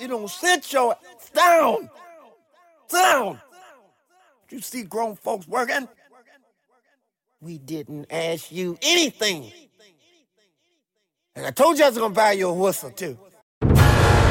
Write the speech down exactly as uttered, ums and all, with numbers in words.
you don't sit your ass down. Sit down. You see grown folks working? We didn't ask you anything. And I told you I was going to buy you a whistle, too.